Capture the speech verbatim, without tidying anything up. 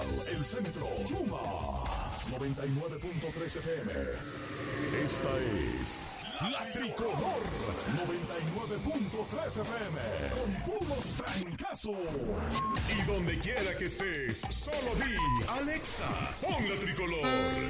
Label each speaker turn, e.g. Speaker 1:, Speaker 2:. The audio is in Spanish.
Speaker 1: El Centro, Chuma. noventa y nueve punto tres F M. Esta es La Tricolor. noventa y nueve punto tres F M. Con puros trancazos. Y donde quiera que estés, solo di Alexa, pon La Tricolor.